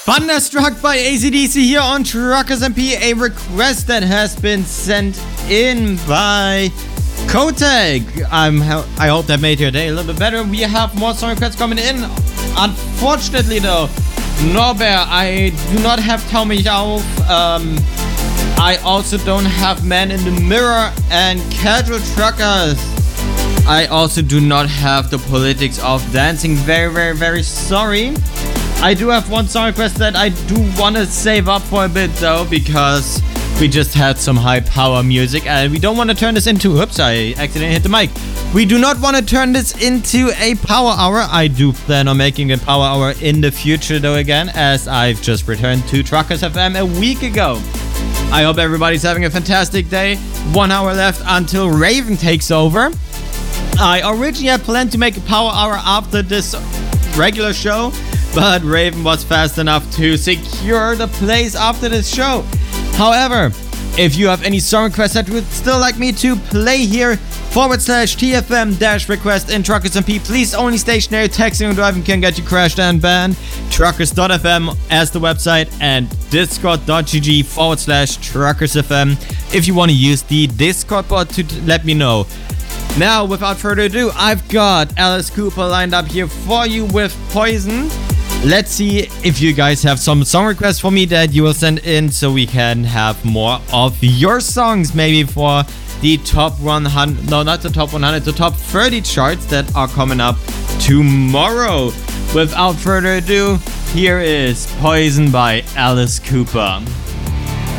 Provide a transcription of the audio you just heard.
Thunderstruck by AC/DC here on Truckers MP, a request that has been sent in by Kotek. I hope that made your day a little bit better. We have more song requests coming in. Unfortunately though, Norbert, I do not have Tau mich auf. I also don't have Man in the Mirror and Casual Truckers. I also do not have the Politics of Dancing. Very, very, very sorry. I do have one song request that I do want to save up for a bit though, because we just had some high power music and we don't want to turn this into, oops, I accidentally hit the mic. We do not want to turn this into a power hour. I do plan on making a power hour in the future though again, as I've just returned to Truckers FM a week ago. I hope everybody's having a fantastic day. 1 hour left until Raven takes over. I originally had planned to make a power hour after this regular show, but Raven was fast enough to secure the place after this show. However, if you have any song requests that you would still like me to play here, /TFM-request in Truckers MP, please only stationary texting and driving can get you crashed and banned. Truckers.fm as the website and discord.gg/TruckersFM if you want to use the Discord bot to let me know. Now, without further ado, I've got Alice Cooper lined up here for you with Poison. Let's see if you guys have some song requests for me that you will send in so we can have more of your songs, maybe for the top 100, no, not the top 100, the top 30 charts that are coming up tomorrow. Without further ado, here is Poison by Alice Cooper.